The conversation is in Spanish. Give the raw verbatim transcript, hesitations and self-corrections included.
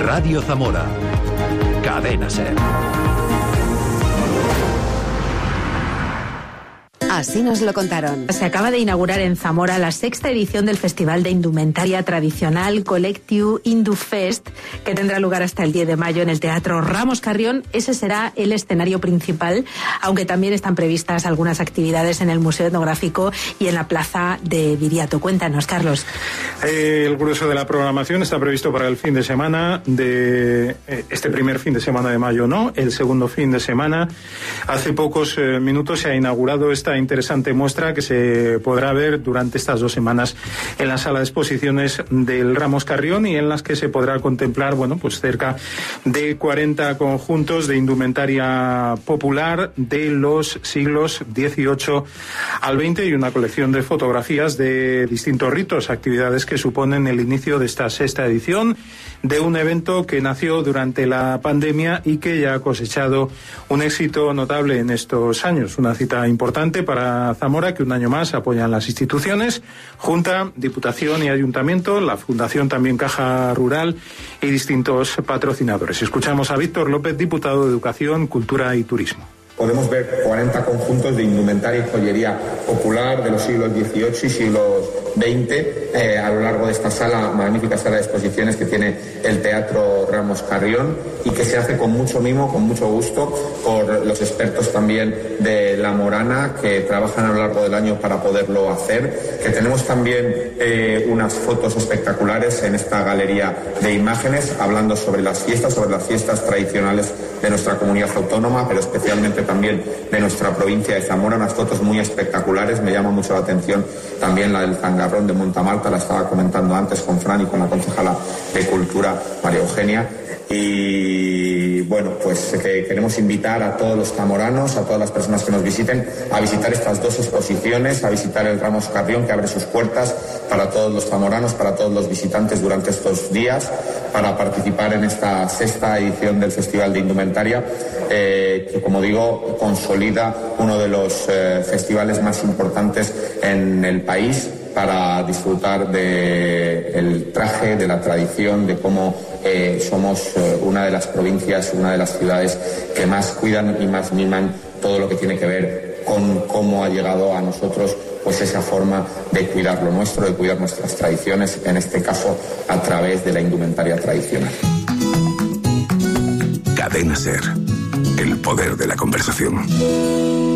Radio Zamora. Cadena SER. Así nos lo contaron. Se acaba de inaugurar en Zamora la sexta edición del Festival de Indumentaria Tradicional Collectiu Indufest, que tendrá lugar hasta el diez de mayo en el Teatro Ramos Carrión. Ese será el escenario principal, aunque también están previstas algunas actividades en el Museo Etnográfico y en la Plaza de Viriato. Cuéntanos, Carlos. Eh, el grueso de la programación está previsto para el fin de semana de eh, este primer fin de semana de mayo, ¿no? El segundo fin de semana. Hace pocos eh, minutos se ha inaugurado esta interesante muestra que se podrá ver durante estas dos semanas en la sala de exposiciones del Ramos Carrión, y en las que se podrá contemplar, bueno, pues cerca de cuarenta conjuntos de indumentaria popular de los siglos dieciocho al veinte y una colección de fotografías de distintos ritos, actividades que suponen el inicio de esta sexta edición de un evento que nació durante la pandemia y que ya ha cosechado un éxito notable en estos años. Una cita importante para Zamora, que un año más apoyan las instituciones, Junta, Diputación y Ayuntamiento, la Fundación también Caja Rural y distintos patrocinadores. Escuchamos a Víctor López, diputado de Educación, Cultura y Turismo. Podemos ver cuarenta conjuntos de indumentaria y joyería popular de los siglos dieciocho y siglos veinte eh, a lo largo de esta sala, magnífica sala de exposiciones que tiene el Teatro Ramos Carrión, y que se hace con mucho mimo, con mucho gusto, por los expertos también de La Morana, que trabajan a lo largo del año para poderlo hacer, que tenemos también eh, unas fotos espectaculares en esta galería de imágenes, hablando sobre las fiestas, sobre las fiestas tradicionales de nuestra comunidad autónoma, pero especialmente también de nuestra provincia de Zamora, unas fotos muy espectaculares. Me llama mucho la atención también la del zangarrón de Montamarta, la estaba comentando antes con Fran y con la concejala de Cultura, María Eugenia. Y bueno, pues que queremos invitar a todos los zamoranos, a todas las personas que nos visiten, a visitar estas dos exposiciones, a visitar el Ramos Carrión, que abre sus puertas para todos los zamoranos, para todos los visitantes durante estos días, para participar en esta sexta edición del Festival de Indumentaria, eh, que, como digo, consolida uno de los eh, festivales más importantes en el país, para disfrutar del traje, de la tradición, de cómo eh, somos eh, una de las provincias, una de las ciudades que más cuidan y más miman todo lo que tiene que ver con cómo ha llegado a nosotros pues esa forma de cuidar lo nuestro, de cuidar nuestras tradiciones, en este caso a través de la indumentaria tradicional. Cadena SER, el poder de la conversación.